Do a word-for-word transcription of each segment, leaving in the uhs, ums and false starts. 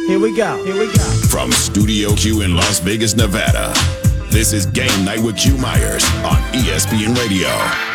Here we go. Here we go. From Studio Q in Las Vegas, Nevada, this is Game Night with Q Myers on E S P N Radio.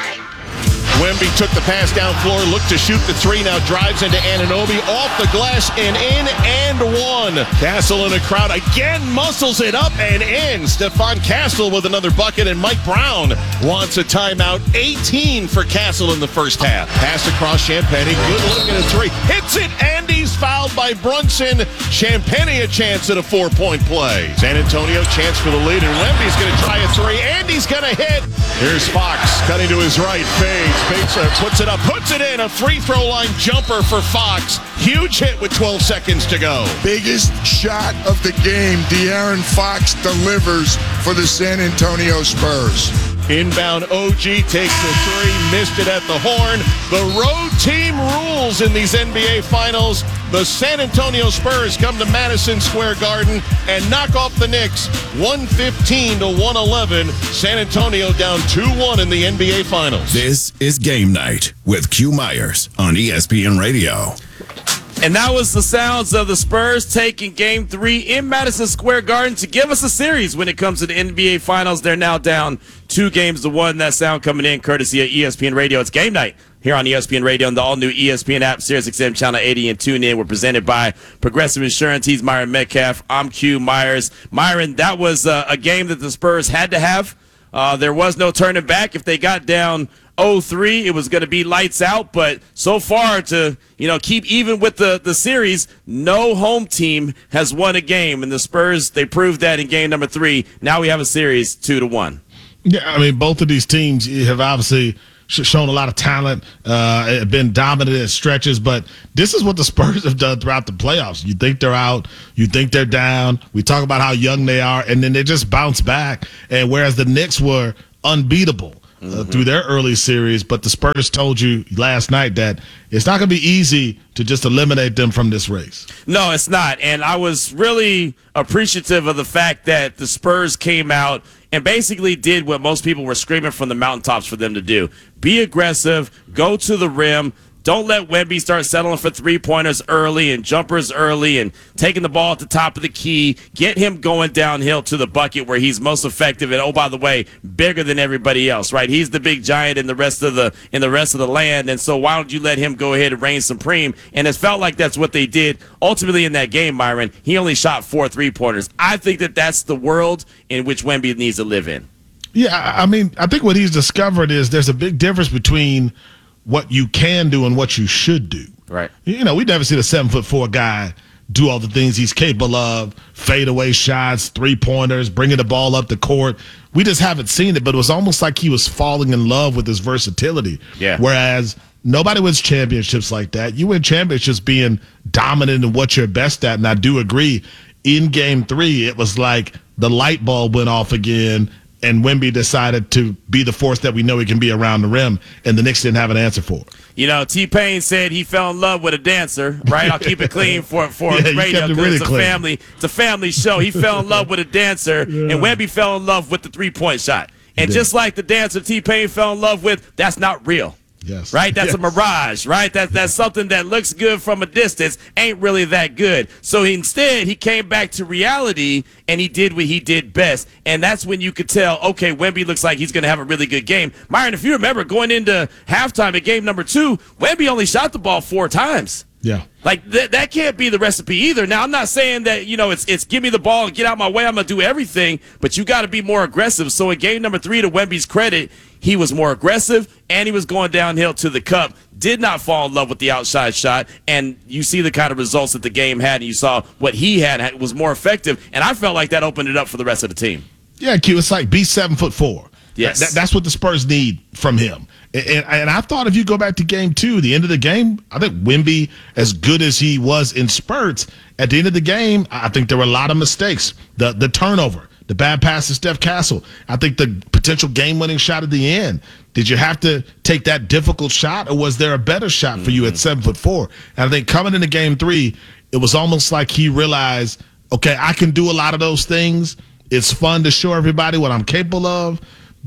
Wemby took the pass down floor, looked to shoot the three, now drives into Anunoby, off the glass and in and one. Castle in the crowd again muscles it up and in. Stephon Castle with another bucket, and Mike Brown wants a timeout. eighteen for Castle in the first half. Pass across Champagne, good look at a three. Hits it, and he's fouled by Brunson. Champagne a chance at a four-point play. San Antonio chance for the lead, and Wemby's going to try a three, and he's going to hit. Here's Fox cutting to his right, fades. Bates puts it up, puts it in, a free throw line jumper for Fox. Huge hit with twelve seconds to go. Biggest shot of the game, De'Aaron Fox delivers for the San Antonio Spurs. Inbound O G takes the three, missed it at the horn. The road team rules in these N B A Finals. The San Antonio Spurs come to Madison Square Garden and knock off the Knicks one fifteen to one eleven. San Antonio down two one in the N B A Finals. This is Game Night with Q Myers on E S P N Radio. And that was the sounds of the Spurs taking Game three in Madison Square Garden to give us a series when it comes to the N B A Finals. They're now down two games to one. That sound coming in courtesy of E S P N Radio. It's Game Night here on E S P N Radio and the all-new E S P N app, Sirius X M Channel eighty, and tune in. We're presented by Progressive Insurance. He's Myron Metcalf. I'm Q Myers. Myron, that was uh, a game that the Spurs had to have. Uh, there was no turning back. If they got down oh three, it was going to be lights out. But so far, to you know keep even with the, the series, no home team has won a game. And the Spurs, they proved that in game number three. Now we have a series two to one. Yeah, I mean, both of these teams have obviously shown a lot of talent, uh, been dominant at stretches, but this is what the Spurs have done throughout the playoffs. You think they're out, you think they're down. We talk about how young they are, and then they just bounce back. And whereas the Knicks were unbeatable uh, mm-hmm. through their early series, but the Spurs told you last night that it's not going to be easy to just eliminate them from this race. No, it's not. And I was really appreciative of the fact that the Spurs came out and basically did what most people were screaming from the mountaintops for them to do. Be aggressive, go to the rim. Don't let Wemby start settling for three-pointers early and jumpers early and taking the ball at the top of the key. Get him going downhill to the bucket where he's most effective and, oh, by the way, bigger than everybody else, right? He's the big giant in the rest of the in the rest of the land, and so why don't you let him go ahead and reign supreme? And it felt like that's what they did ultimately in that game, Myron. He only shot four three-pointers. I think that that's the world in which Wemby needs to live in. Yeah, I mean, I think what he's discovered is there's a big difference between what you can do and what you should do. Right. You know, we never seen a seven foot four guy do all the things he's capable of, fadeaway shots, three-pointers, bringing the ball up the court. We just haven't seen it, but it was almost like he was falling in love with his versatility. Yeah. Whereas nobody wins championships like that. You win championships being dominant in what you're best at, and I do agree. In game three, it was like the light bulb went off again, and Wemby decided to be the force that we know he can be around the rim, and the Knicks didn't have an answer for it. You know, T-Pain said he fell in love with a dancer, right? I'll keep it clean for for yeah, radio because really it's a clean. family, it's a family show. He fell in love with a dancer, yeah. and Wemby fell in love with the three-point shot. And just like the dancer T-Pain fell in love with, that's not real. Yes. Right? That's yes. a mirage, right? That, that's something that looks good from a distance, ain't really that good. So he, instead, he came back to reality, and he did what he did best. And that's when you could tell, okay, Wemby looks like he's going to have a really good game. Myron, if you remember, going into halftime at game number two, Wemby only shot the ball four times. Yeah. Like, th- that can't be the recipe either. Now, I'm not saying that, you know, it's it's give me the ball and get out my way, I'm going to do everything, but you got to be more aggressive. So in game number three, to Wemby's credit, he was more aggressive, and he was going downhill to the cup, did not fall in love with the outside shot, and you see the kind of results that the game had, and you saw what he had was more effective, and I felt like that opened it up for the rest of the team. Yeah, Q, it's like be seven foot four. Yes. That, that's what the Spurs need from him. And, and, and I thought if you go back to game two, the end of the game, I think Wemby, as good as he was in spurts, at the end of the game, I think there were a lot of mistakes. The the turnover, the bad pass to Steph Castle. I think the potential game-winning shot at the end. Did you have to take that difficult shot, or was there a better shot for mm-hmm. you at seven foot four? And I think coming into game three, it was almost like he realized, okay, I can do a lot of those things. It's fun to show everybody what I'm capable of, but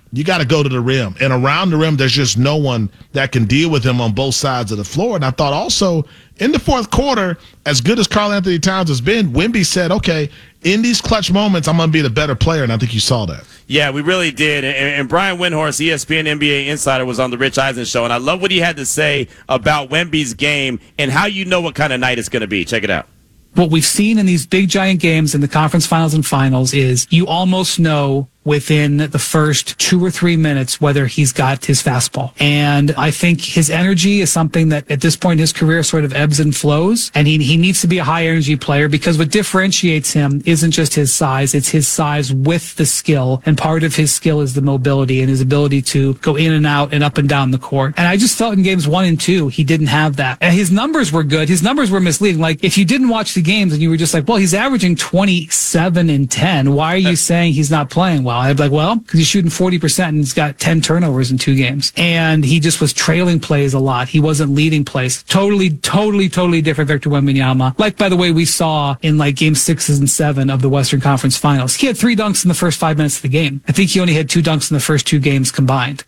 you got to go to the rim. And around the rim, there's just no one that can deal with him on both sides of the floor. And I thought also in the fourth quarter, as good as Karl Anthony Towns has been, Wemby said, okay, in these clutch moments, I'm going to be the better player. And I think you saw that. Yeah, we really did. And, and Brian Windhorst, E S P N N B A insider, was on the Rich Eisen show. And I love what he had to say about Wemby's game and how you know what kind of night it's going to be. Check it out. What we've seen in these big giant games in the conference finals and finals is you almost know within the first two or three minutes whether he's got his fastball. And I think his energy is something that at this point in his career sort of ebbs and flows. And he, he needs to be a high energy player because what differentiates him isn't just his size, it's his size with the skill. And part of his skill is the mobility and his ability to go in and out and up and down the court. And I just felt in games one and two, he didn't have that. And his numbers were good. His numbers were misleading. Like if you didn't watch the games and you were just like, well, he's averaging twenty-seven and ten. Why are you saying he's not playing well? I'd be like, well, because he's shooting forty percent and he's got ten turnovers in two games. And he just was trailing plays a lot. He wasn't leading plays. Totally, totally, totally different Victor Wembanyama. Like, by the way, we saw in like game sixes and seven of the Western Conference Finals. He had three dunks in the first five minutes of the game. I think he only had two dunks in the first two games combined.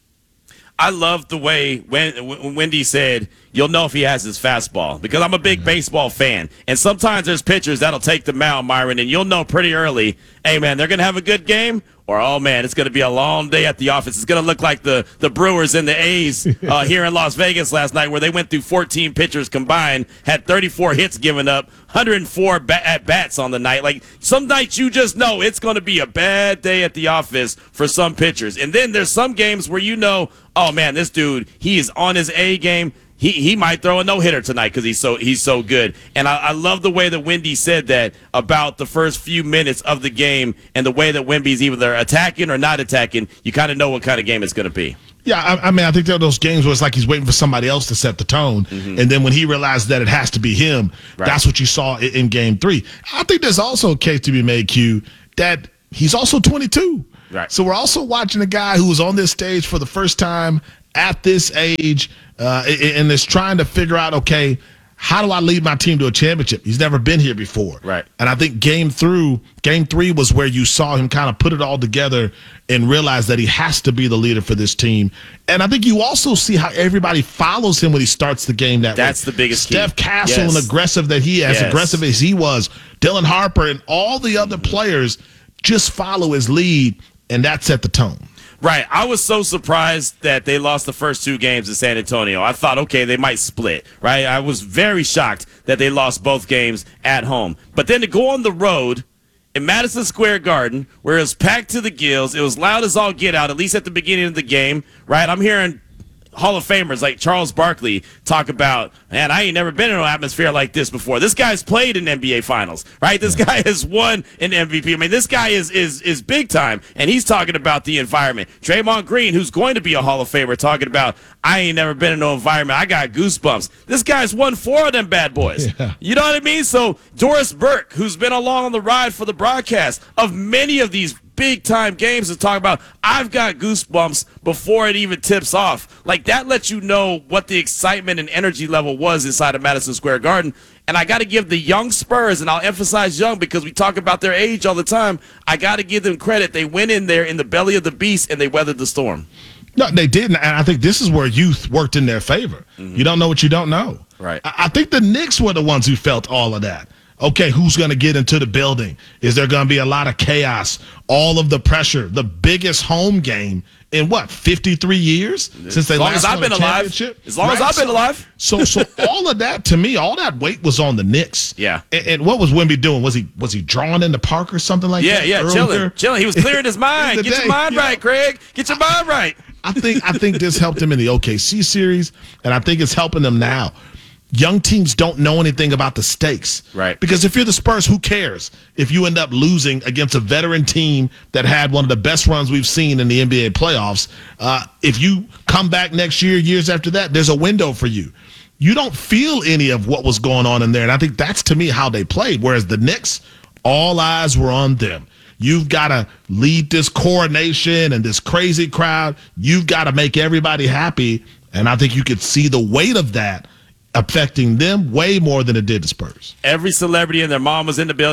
I love the way when Wendy said, you'll know if he has his fastball, because I'm a big baseball fan. And sometimes there's pitchers that'll take the mound, Myron, and you'll know pretty early, hey, man, they're going to have a good game, or, oh, man, it's going to be a long day at the office. It's going to look like the, the Brewers and the A's uh, here in Las Vegas last night, where they went through fourteen pitchers combined, had thirty-four hits given up, one hundred four ba- at-bats on the night. Like, some nights you just know it's going to be a bad day at the office for some pitchers. And then there's some games where you know, oh, man, this dude, he is on his A game. He he might throw a no-hitter tonight because he's so he's so good. And I, I love the way that Wendy said that about the first few minutes of the game and the way that Wemby's either attacking or not attacking. You kind of know what kind of game it's going to be. Yeah, I, I mean, I think there are those games where it's like he's waiting for somebody else to set the tone. Mm-hmm. And then when he realized that it has to be him, right. That's what you saw in, in game three. I think there's also a case to be made, Q, that he's also twenty-two. Right. So we're also watching a guy who was on this stage for the first time at this age, uh, and is trying to figure out, okay, how do I lead my team to a championship? He's never been here before. Right. And I think game through, game three was where you saw him kind of put it all together and realize that he has to be the leader for this team. And I think you also see how everybody follows him when he starts the game that That's way. the biggest key. Steph Castle Yes. and aggressive that he, as Yes. aggressive as he was, Dylan Harper and all the other players just follow his lead, and that set the tone. Right. I was so surprised that they lost the first two games in San Antonio. I thought, okay, they might split, right? I was very shocked that they lost both games at home. But then to go on the road in Madison Square Garden, where it was packed to the gills, it was loud as all get out, at least at the beginning of the game, right? I'm hearing Hall of Famers like Charles Barkley talk about, man, I ain't never been in an atmosphere like this before. This guy's played in N B A Finals, right? This yeah. guy has won an M V P. I mean, this guy is is is big time, and he's talking about the environment. Draymond Green, who's going to be a Hall of Famer, talking about, I ain't never been in no environment. I got goosebumps. This guy's won four of them bad boys. Yeah. You know what I mean? So Doris Burke, who's been along on the ride for the broadcast of many of these big-time games, to talk about, I've got goosebumps before it even tips off. Like, that lets you know what the excitement and energy level was inside of Madison Square Garden. And I got to give the young Spurs, and I'll emphasize young because we talk about their age all the time, I got to give them credit. They went in there in the belly of the beast, and they weathered the storm. No, they didn't, and I think this is where youth worked in their favor. Mm-hmm. You don't know what you don't know. Right. I, I think the Knicks were the ones who felt all of that. Okay, who's going to get into the building? Is there going to be a lot of chaos? All of the pressure, the biggest home game in what, fifty-three years since they last won a championship? As long as I've been alive. So, so all of that, to me, all that weight was on the Knicks. Yeah. And, and what was Wemby doing? Was he was he drawing in the park or something like yeah, that? Yeah, yeah, chilling, chilling. He was clearing his mind. Get day. your mind yeah. right, Craig. Get your mind right. I think I think this helped him in the O K C series, and I think it's helping them now. Young teams don't know anything about the stakes. Right. Because if you're the Spurs, who cares if you end up losing against a veteran team that had one of the best runs we've seen in the N B A playoffs? Uh, if you come back next year, years after that, there's a window for you. You don't feel any of what was going on in there. And I think that's, to me, how they played. Whereas the Knicks, all eyes were on them. You've got to lead this coronation and this crazy crowd. You've got to make everybody happy. And I think you could see the weight of that affecting them way more than it did the Spurs. Every celebrity and their mom was in the building.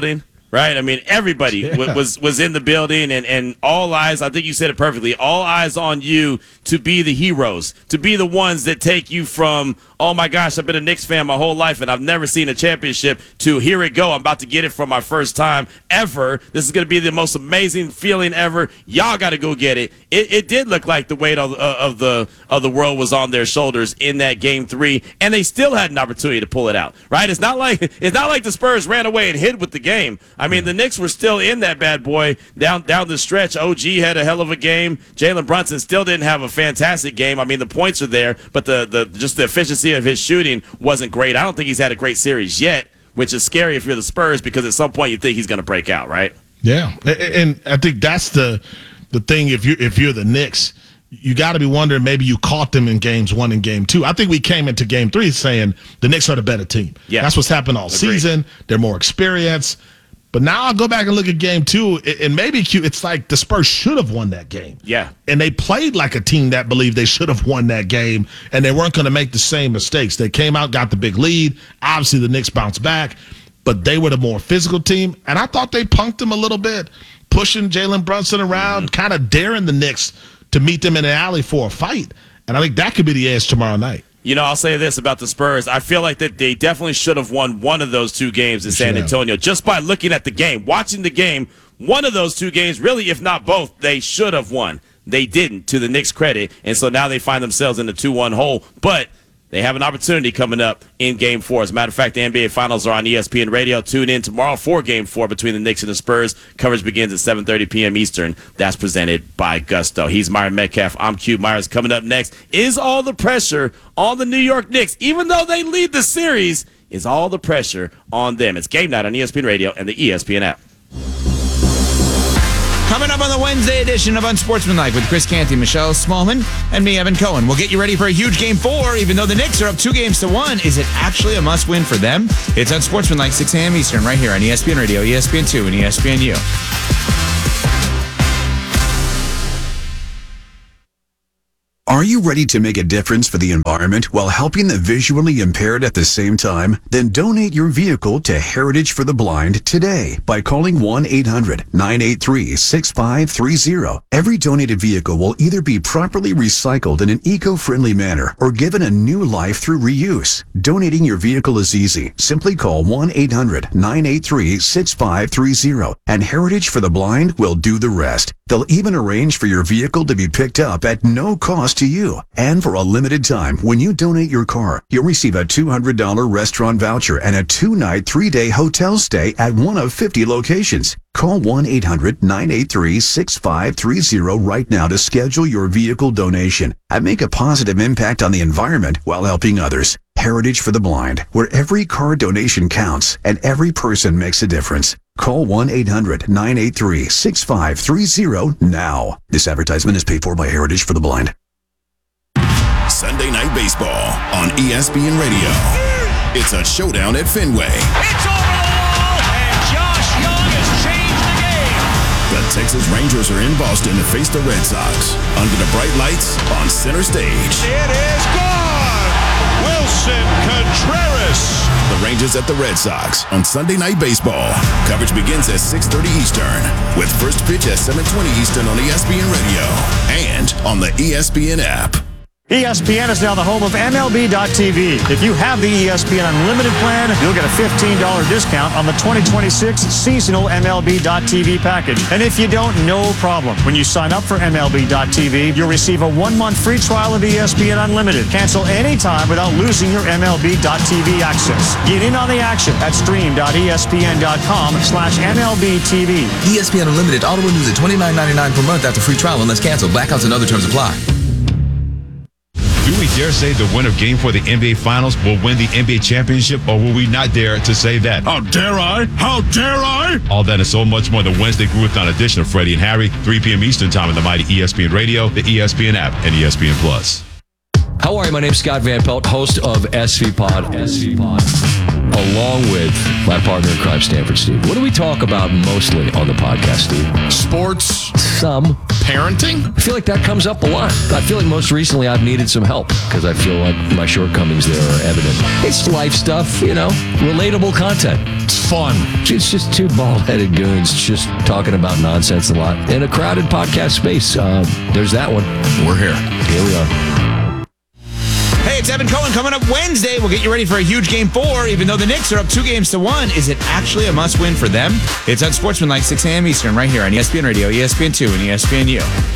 Right? I mean, everybody Yeah. w- was was in the building, and, and all eyes, I think you said it perfectly, all eyes on you to be the heroes, to be the ones that take you from, oh my gosh, I've been a Knicks fan my whole life, and I've never seen a championship, to here it go, I'm about to get it for my first time ever. This is going to be the most amazing feeling ever. Y'all got to go get it. It, it did look like the weight of, of the of the world was on their shoulders in that game three, and they still had an opportunity to pull it out. Right? It's not like it's not like the Spurs ran away and hid with the game. I mean, the Knicks were still in that bad boy down down the stretch. O G had a hell of a game. Jalen Brunson still didn't have a fantastic game. I mean, the points are there, but the, the just the efficiency of his shooting wasn't great. I don't think he's had a great series yet, which is scary if you're the Spurs, because at some point you think he's going to break out, right? Yeah, and I think that's the the thing. If you if you're the Knicks, you got to be wondering, maybe you caught them in games one and game two. I think we came into game three saying the Knicks are the better team. Yeah, that's what's happened all Agreed. season. They're more experienced. But now I go back and look at game two, and maybe it's like the Spurs should have won that game. Yeah. And they played like a team that believed they should have won that game, and they weren't going to make the same mistakes. They came out, got the big lead. Obviously, the Knicks bounced back, but they were the more physical team, and I thought they punked them a little bit, pushing Jalen Brunson around, mm-hmm. kind of daring the Knicks to meet them in the alley for a fight. And I think that could be the edge tomorrow night. You know, I'll say this about the Spurs. I feel like that they definitely should have won one of those two games in San Antonio. Just by looking at the game, watching the game, one of those two games, really, if not both, they should have won. They didn't, to the Knicks' credit, and so now they find themselves in a two one hole. But they have an opportunity coming up in Game four. As a matter of fact, the N B A Finals are on E S P N Radio. Tune in tomorrow for Game four between the Knicks and the Spurs. Coverage begins at seven thirty p.m. Eastern. That's presented by Gusto. He's Myron Metcalf. I'm Q Myers. Coming up next, is all the pressure on the New York Knicks, even though they lead the series, is all the pressure on them? It's Game Night on E S P N Radio and the E S P N app. Coming up on the Wednesday edition of Unsportsmanlike with Chris Canty, Michelle Smallman, and me, Evan Cohen. We'll get you ready for a huge Game four. Even though the Knicks are up two games to one, is it actually a must-win for them? It's Unsportsmanlike, six a.m. Eastern, right here on E S P N Radio, E S P N two, and E S P N U. Are you ready to make a difference for the environment while helping the visually impaired at the same time? Then donate your vehicle to Heritage for the Blind today by calling one eight hundred nine eight three six five three zero. Every donated vehicle will either be properly recycled in an eco-friendly manner or given a new life through reuse. Donating your vehicle is easy. Simply call one eight hundred nine eight three six five three zero and Heritage for the Blind will do the rest. They'll even arrange for your vehicle to be picked up at no cost to you. And for a limited time, when you donate your car, you'll receive a two hundred dollars restaurant voucher and a two-night, three-day hotel stay at one of fifty locations. Call one eight hundred nine eight three six five three zero right now to schedule your vehicle donation and make a positive impact on the environment while helping others. Heritage for the Blind, where every car donation counts and every person makes a difference. Call one eight hundred nine eight three six five three zero now. This advertisement is paid for by Heritage for the Blind. Sunday Night Baseball on E S P N Radio. It's a showdown at Fenway. It's over the wall, and Josh Young has changed the game. The Texas Rangers are in Boston to face the Red Sox under the bright lights on center stage. It is gone. Wilson Contreras. The Rangers at the Red Sox on Sunday Night Baseball. Coverage begins at six thirty Eastern with first pitch at seven twenty Eastern on E S P N Radio and on the E S P N app. E S P N is now the home of M L B dot T V. If you have the E S P N Unlimited plan, you'll get a fifteen dollars discount on the twenty twenty-six seasonal M L B dot T V package. And if you don't, no problem. When you sign up for M L B dot T V, you'll receive a one-month free trial of E S P N Unlimited. Cancel anytime without losing your M L B dot T V access. Get in on the action at stream dot E S P N dot com slash M L B T V. E S P N Unlimited auto renews at twenty-nine ninety-nine per month after free trial unless canceled. Blackouts and other terms apply. Do we dare say the winner of Game four of the N B A Finals will win the N B A Championship, or will we not dare to say that? How dare I? How dare I? All that and so much more. The Wednesday Groovathon edition of Freddie and Harry, three p.m. Eastern Time on the mighty E S P N Radio, the E S P N app, and E S P N Plus. How are you? My name's Scott Van Pelt, host of S V Pod, S V Pod, along with my partner in crime, Stanford Steve. What do we talk about mostly on the podcast, Steve? Sports. Some. parenting? I feel like that comes up a lot. I feel like most recently I've needed some help because I feel like my shortcomings there are evident. It's life stuff, you know, relatable content. It's fun. It's just two bald-headed goons just talking about nonsense a lot in a crowded podcast space. Uh, there's that one. We're here. Here we are. Hey, it's Evan Cohen. Coming up Wednesday, we'll get you ready for a huge game four. Even though the Knicks are up two games to one, is it actually a must-win for them? It's on Sportsmanlike, six a.m. Eastern, right here on E S P N Radio, E S P N two, and E S P N U.